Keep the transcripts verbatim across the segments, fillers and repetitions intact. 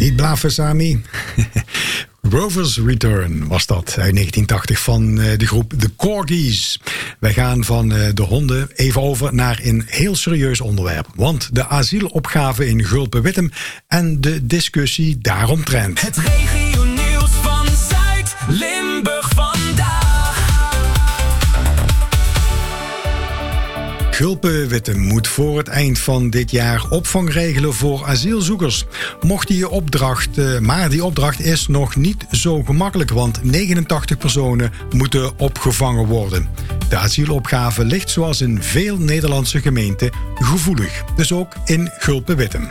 Niet blaffen, Sami. Rover's Return was dat uit negentien tachtig van de groep The Corgis. Wij gaan van de honden even over naar een heel serieus onderwerp. Want de asielopgave in Gulpen-Wittem en de discussie daaromtrent. Het regionieuws van Zuid-Limburg vandaag. Gulpen-Wittem moet voor het eind van dit jaar opvang regelen voor asielzoekers. Mocht die opdracht, maar die opdracht is nog niet zo gemakkelijk, want negenentachtig personen moeten opgevangen worden. De asielopgave ligt zoals in veel Nederlandse gemeenten gevoelig. Dus ook in Gulpen-Wittem.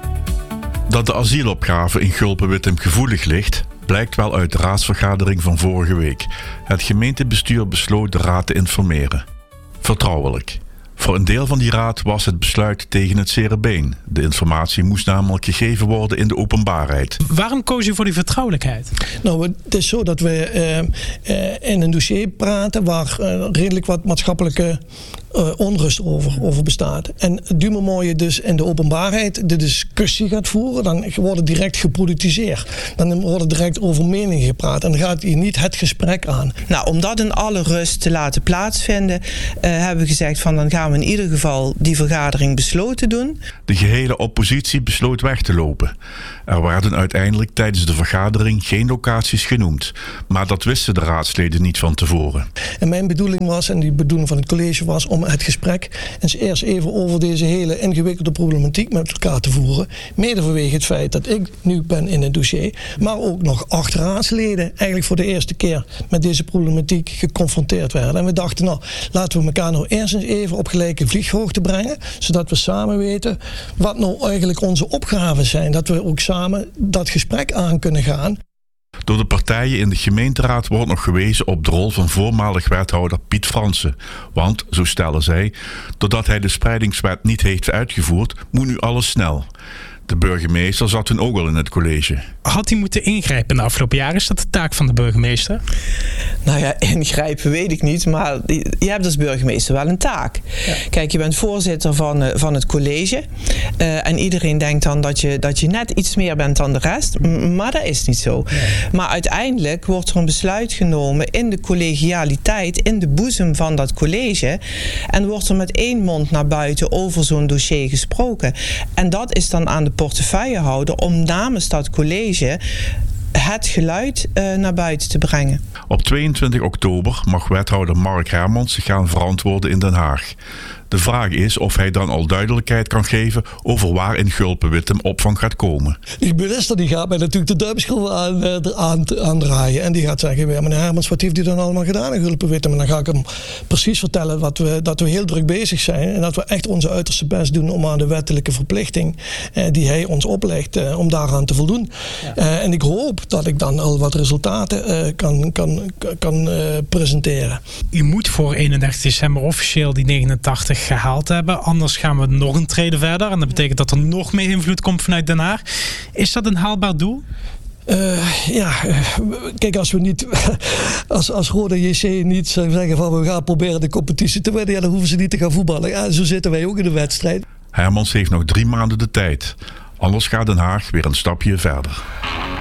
Dat de asielopgave in Gulpen-Wittem gevoelig ligt, blijkt wel uit de raadsvergadering van vorige week. Het gemeentebestuur besloot de raad te informeren. Vertrouwelijk. Voor een deel van die raad was het besluit tegen het zere been. De informatie moest namelijk gegeven worden in de openbaarheid. Waarom koos u voor die vertrouwelijkheid? Nou, het is zo dat we uh, uh, in een dossier praten waar uh, redelijk wat maatschappelijke uh, onrust over, over bestaat. En het duurt me mooi je dus in de openbaarheid de discussie gaat voeren, dan wordt het direct gepolitiseerd. Dan wordt er direct over meningen gepraat en dan gaat hier niet het gesprek aan. Nou, om dat in alle rust te laten plaatsvinden, uh, hebben we gezegd van dan gaan we in ieder geval die vergadering besloten doen. De gehele oppositie besloot weg te lopen. Er werden uiteindelijk tijdens de vergadering geen locaties genoemd. Maar dat wisten de raadsleden niet van tevoren. En mijn bedoeling was, en die bedoeling van het college was, om het gesprek eens eerst even over deze hele ingewikkelde problematiek met elkaar te voeren. Mede vanwege het feit dat ik nu ben in het dossier, maar ook nog acht raadsleden eigenlijk voor de eerste keer met deze problematiek geconfronteerd werden. En we dachten, nou, laten we elkaar nou eerst eens even op gelijke vlieghoogte brengen, zodat we samen weten wat nou eigenlijk onze opgaven zijn. Dat we ook samen dat gesprek aan kunnen gaan. Door de partijen in de gemeenteraad wordt nog gewezen op de rol van voormalig wethouder Piet Fransen. Want, zo stellen zij, doordat hij de spreidingswet niet heeft uitgevoerd, moet nu alles snel. De burgemeester zat toen ook al in het college. Had hij moeten ingrijpen in de afgelopen jaren? Is dat de taak van de burgemeester? Nou ja, ingrijpen weet ik niet, maar je hebt als burgemeester wel een taak. Ja. Kijk, je bent voorzitter van, van het college. Uh, en iedereen denkt dan dat je, dat je net iets meer bent dan de rest. Maar dat is niet zo. Ja. Maar uiteindelijk wordt er een besluit genomen in de collegialiteit, in de boezem van dat college. En wordt er met één mond naar buiten over zo'n dossier gesproken. En dat is dan aan de portefeuillehouder om namens dat college het geluid uh, naar buiten te brengen. Op tweeëntwintig oktober mag wethouder Mark Hermans zich gaan verantwoorden in Den Haag. De vraag is of hij dan al duidelijkheid kan geven over waar in Gulpen-Wittem opvang gaat komen. Die minister die gaat mij natuurlijk de duimschroeven aan, aan, aandraaien. En die gaat zeggen, ja, meneer Hermans, wat heeft u dan allemaal gedaan in Gulpen-Wittem? En dan ga ik hem precies vertellen wat we, dat we heel druk bezig zijn. En dat we echt onze uiterste best doen om aan de wettelijke verplichting eh, die hij ons oplegt, eh, om daaraan te voldoen. Ja. Uh, en ik hoop dat ik dan al wat resultaten uh, kan, kan, kan uh, presenteren. U moet voor eenendertig december officieel die negenentachtig gehaald hebben. Anders gaan we nog een trede verder. En dat betekent dat er nog meer invloed komt vanuit Den Haag. Is dat een haalbaar doel? Uh, ja, kijk, als we niet als, als Rode J C niet zeggen van we gaan proberen de competitie te winnen, ja, dan hoeven ze niet te gaan voetballen. Ja, zo zitten wij ook in de wedstrijd. Hermans heeft nog drie maanden de tijd. Anders gaat Den Haag weer een stapje verder.